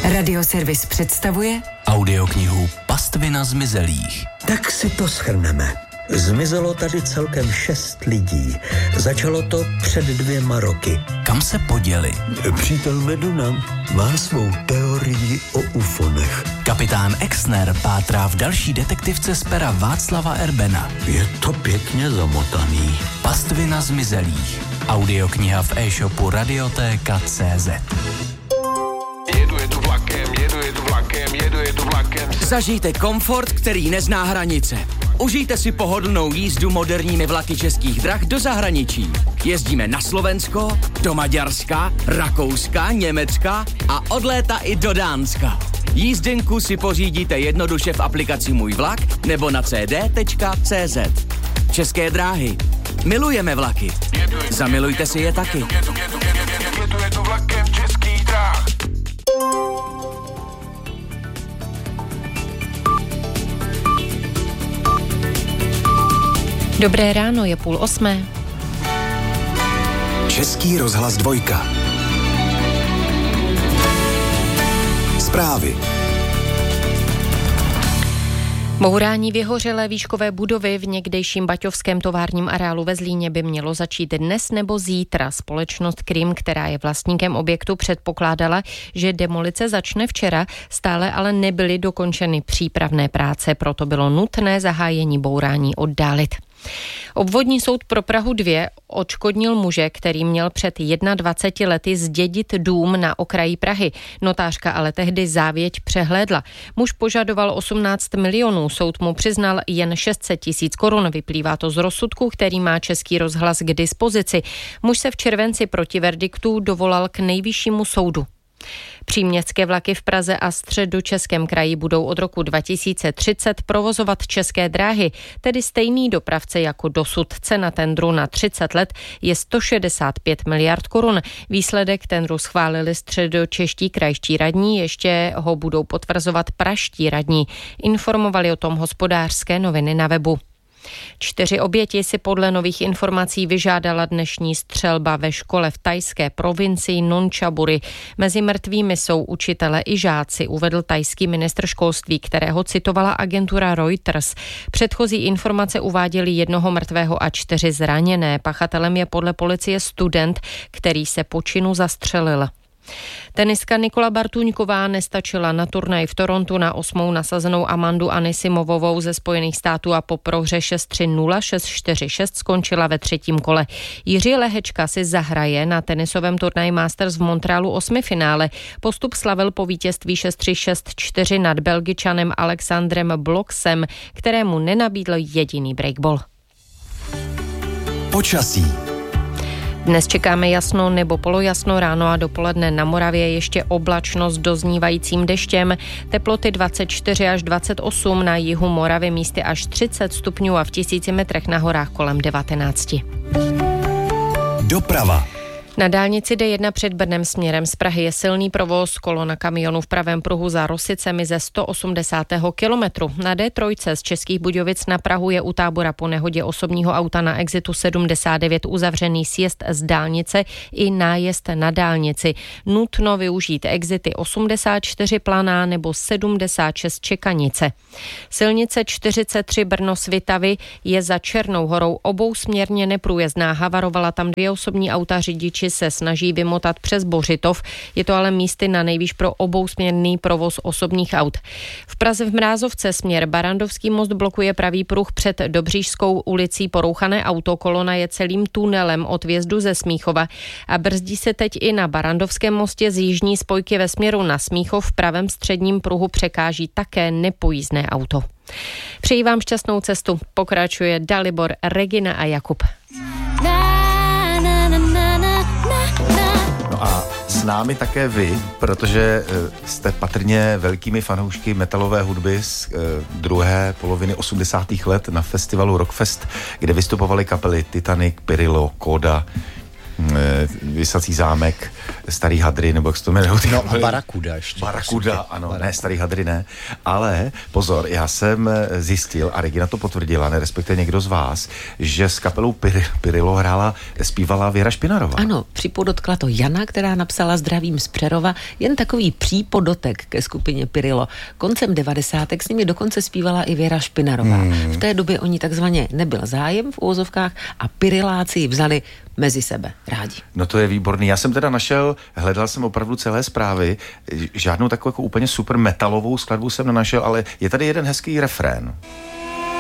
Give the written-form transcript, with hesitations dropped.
Radioservis představuje audioknihu Pastvina zmizelých. Tak si to shrneme. Zmizelo tady celkem 6 lidí. Začalo to před 2 roky. Kam se poděli? Přítel Meduna má svou teorii o ufonech. Kapitán Exner pátrá v další detektivce z pera Václava Erbena. Je to pěkně zamotaný. Pastvina zmizelých. Audiokniha v e-shopu Radiotéka.cz. Jedu vlakem. Zažijte komfort, který nezná hranice. Užijte si pohodlnou jízdu moderními vlaky Českých drah do zahraničí. Jezdíme na Slovensko, do Maďarska, Rakouska, Německa a od léta i do Dánska. Jízdenku si pořídíte jednoduše v aplikaci Můj vlak nebo na cd.cz. České dráhy. Milujeme vlaky. Zamilujte si je taky. Jedu vlakem Českých dráh. Dobré ráno, je 7:30. Český rozhlas 2. Zprávy. Bourání vyhořelé výškové budovy v někdejším baťovském továrním areálu ve Zlíně by mělo začít dnes nebo zítra. Společnost Krym, která je vlastníkem objektu, předpokládala, že demolice začne včera, stále ale nebyly dokončeny přípravné práce, proto bylo nutné zahájení bourání oddálit. Obvodní soud pro Prahu 2 odškodnil muže, který měl před 21 lety zdědit dům na okraji Prahy. Notářka ale tehdy závěť přehlédla. Muž požadoval 18 milionů, soud mu přiznal jen 600 000 korun. Vyplývá to z rozsudku, který má Český rozhlas k dispozici. Muž se v červenci proti verdiktu dovolal k Nejvyššímu soudu. Příměstské vlaky v Praze a Středočeském kraji budou od roku 2030 provozovat České dráhy, tedy stejný dopravce jako dosud. Cena tendru na 30 let je 165 miliard korun. Výsledek tendru schválili středočeští krajští radní, ještě ho budou potvrzovat pražští radní. Informovali o tom Hospodářské noviny na webu. 4 oběti si podle nových informací vyžádala dnešní střelba ve škole v thajské provincii Nonthaburi. Mezi mrtvými jsou učitelé i žáci, uvedl thajský ministr školství, kterého citovala agentura Reuters. Předchozí informace uváděly 1 mrtvého a 4 zraněné. Pachatelem je podle policie student, který se po činu zastřelil. Tenistka Nikola Bartuňková nestačila na turnaj v Torontu na 8. nasazenou Amandu Anisimovovou ze Spojených států a po prohře 6-3-0, 6-4-6 skončila ve 3. kole. Jiří Lehečka si zahraje na tenisovém turnaji Masters v Montrealu 8. finále. Postup slavil po vítězství 6-3, 6-4 nad Belgičanem Alexandrem Bloxem, kterému nenabídl jediný breakball. Počasí. Dnes čekáme jasno nebo polojasno, ráno a dopoledne na Moravě ještě oblačnost doznívajícím deštěm, teploty 24 až 28, na jihu Moravy místy až 30 stupňů a v 1000 metrech na horách kolem 19. Doprava. Na dálnici D1 před Brnem směrem z Prahy je silný provoz, kolona kamionů v pravém pruhu za Rosicemi ze 180. kilometru. Na D3 z Českých Budějovic na Prahu je u Tábora po nehodě osobního auta na exitu 79 uzavřený sjezd z dálnice i nájezd na dálnici. Nutno využít exity 84 Planá nebo 76 Čekanice. Silnice 43 Brno-Svitavy je za Černou horou obousměrně neprůjezdná. Havarovala tam 2 osobní auta, řidiči se snaží vymotat přes Bořitov, je to ale místy na nejvýš pro obousměrný provoz osobních aut. V Praze v Mrázovce směr Barandovský most blokuje pravý pruh před Dobřížskou ulicí porouchané auto, kolona je celým tunelem od vjezdu ze Smíchova a brzdí se teď i na Barandovském mostě z jižní spojky ve směru na Smíchov, v pravém středním pruhu překáží také nepojízdné auto. Přeji vám šťastnou cestu, pokračuje Dalibor, Regina a Jakub. No a s námi také vy, protože jste patrně velkými fanoušky metalové hudby z druhé poloviny 80. let na festivalu Rockfest, kde vystupovaly kapely Titanic, Pirillo, Koda. Visací zámek, Starý Hadry, nebo jak se to jmenuje? No a Barakuda ještě. Barakuda, ano, ne, Starý Hadry ne. Ale pozor, já jsem zjistil, a Regina to potvrdila, ne, respektive někdo z vás, že s kapelou Pirillo zpívala Věra Špinarová. Ano, připodotkla to Jana, která napsala Zdravím z Přerova, jen takový přípodotek ke skupině Pirillo. Koncem 90. s nimi dokonce zpívala i Věra Špinarová. V té době oni takzvaně nebyl zájem v uvozovkách a Pirilláci ji vzali mezi sebe rádi. No to je výborný. Já jsem teda hledal jsem opravdu celé zprávy, žádnou takovou jako úplně super metalovou skladbu jsem nenašel, ale je tady jeden hezký refrén.